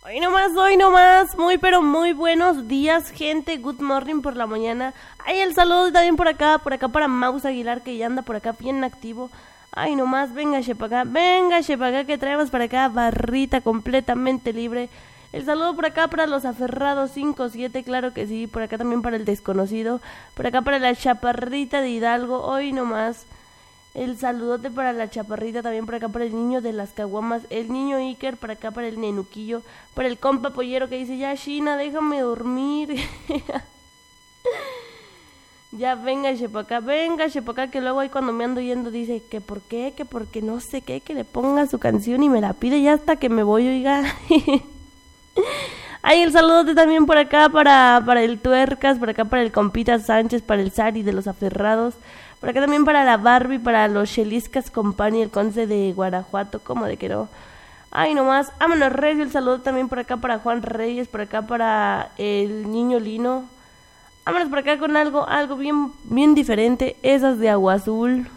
Hoy nomás, muy pero muy buenos días, gente, good morning por la mañana. Ay, el saludo también por acá para Maus Aguilar, que ya anda por acá bien activo. Ay, nomás, véngase para acá, que traemos para acá barrita completamente libre. El saludo por acá para los aferrados 5-7, claro que sí, por acá también para el desconocido, por acá para la chaparrita de Hidalgo, hoy nomás. El saludote para la chaparrita, también por acá para el niño de las caguamas, el niño Iker, para acá para el nenuquillo, para el compa pollero que dice, ya China, déjame dormir. Ya véngase para acá, que luego ahí cuando me ando yendo dice que por qué, que porque no sé qué, que le ponga su canción y me la pide ya hasta que me voy, oiga. Ay, el saludote también por acá para el Tuercas, por acá para el compita Sánchez, para el Sari de los aferrados. Por acá también para la Barbie, para los Cheliscas Company, el Conce de Guanajuato, como de que no. Ay, nomás, vámonos Reyes, el saludo también por acá para Juan Reyes, por acá para el niño Lino. Vámonos por acá con algo bien diferente, esas de Agua Azul.